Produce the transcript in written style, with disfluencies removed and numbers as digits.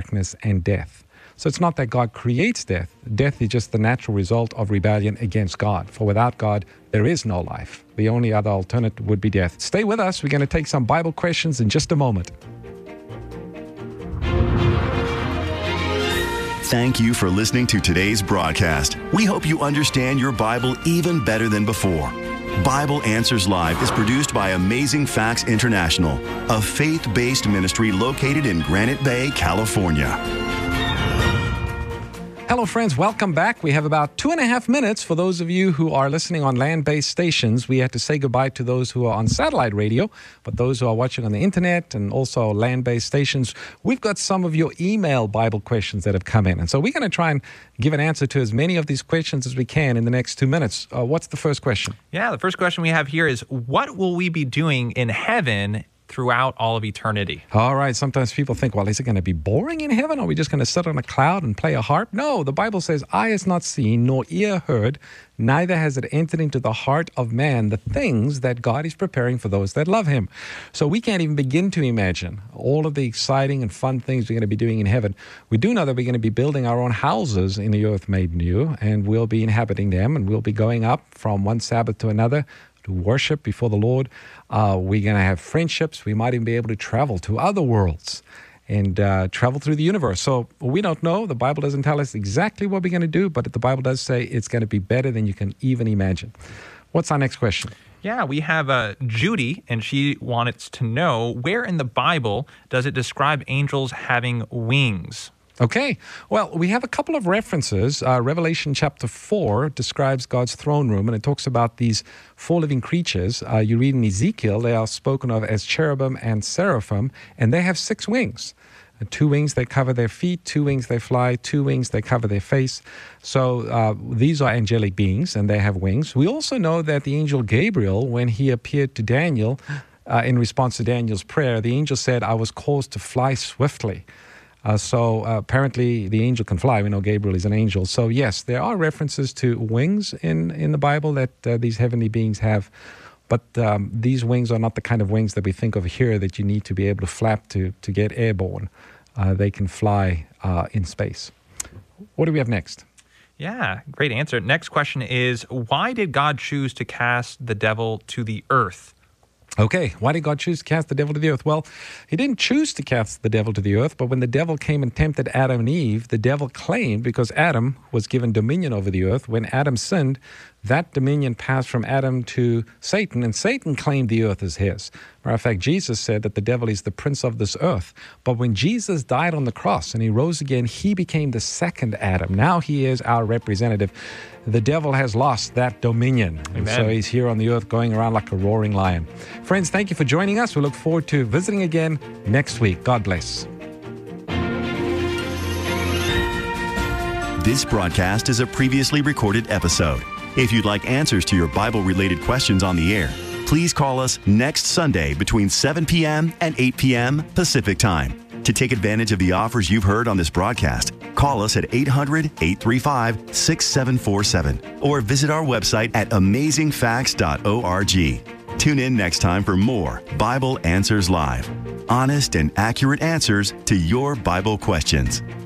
darkness and death. So it's not that God creates death. Death is just the natural result of rebellion against God. For without God, there is no life. The only other alternative would be death. Stay with us. We're going to take some Bible questions in just a moment. Thank you for listening to today's broadcast. We hope you understand your Bible even better than before. Bible Answers Live is produced by Amazing Facts International, a faith-based ministry located in Granite Bay, California. Hello, friends. Welcome back. We have about 2.5 minutes for those of you who are listening on land-based stations. We had to say goodbye to those who are on satellite radio, but those who are watching on the internet and also land-based stations, we've got some of your email Bible questions that have come in. And so we're going to try and give an answer to as many of these questions as we can in the next 2 minutes. What's the first question? Yeah, the first question we have here is, what will we be doing in heaven throughout all of eternity? All right. Sometimes people think, well, is it going to be boring in heaven? Are we just going to sit on a cloud and play a harp? No, the Bible says, eye has not seen, nor ear heard, neither has it entered into the heart of man the things that God is preparing for those that love him. So we can't even begin to imagine all of the exciting and fun things we're going to be doing in heaven. We do know that we're going to be building our own houses in the earth made new, and we'll be inhabiting them, and we'll be going up from one Sabbath to another to worship before the Lord. We're going to have friendships. We might even be able to travel to other worlds and travel through the universe. So we don't know. The Bible doesn't tell us exactly what we're going to do, but the Bible does say it's going to be better than you can even imagine. What's our next question? Yeah, we have Judy, and she wants to know, where in the Bible does it describe angels having wings? Okay, well, we have a couple of references. Revelation chapter 4 describes God's throne room, and it talks about these 4 living creatures. You read in Ezekiel, they are spoken of as cherubim and seraphim, and they have 6 wings. 2 wings, they cover their feet. 2 wings, they fly. 2 wings, they cover their face. So these are angelic beings, and they have wings. We also know that the angel Gabriel, when he appeared to Daniel, in response to Daniel's prayer, the angel said, I was caused to fly swiftly. So apparently the angel can fly. We know Gabriel is an angel. So yes, there are references to wings in the Bible that these heavenly beings have. But these wings are not the kind of wings that we think of here that you need to be able to flap to get airborne. They can fly in space. What do we have next? Yeah, great answer. Next question is, why did God choose to cast the devil to the earth? Okay, why did God choose to cast the devil to the earth? Well, he didn't choose to cast the devil to the earth, but when the devil came and tempted Adam and Eve, the devil claimed, because Adam was given dominion over the earth, when Adam sinned, that dominion passed from Adam to Satan, and Satan claimed the earth as his. Matter of fact, Jesus said that the devil is the prince of this earth. But when Jesus died on the cross and he rose again, he became the second Adam. Now he is our representative. The devil has lost that dominion. And so he's here on the earth going around like a roaring lion. Friends, thank you for joining us. We look forward to visiting again next week. God bless. This broadcast is a previously recorded episode. If you'd like answers to your Bible-related questions on the air, please call us next Sunday between 7 p.m. and 8 p.m. Pacific Time. To take advantage of the offers you've heard on this broadcast, call us at 800-835-6747 or visit our website at amazingfacts.org. Tune in next time for more Bible Answers Live. Honest and accurate answers to your Bible questions.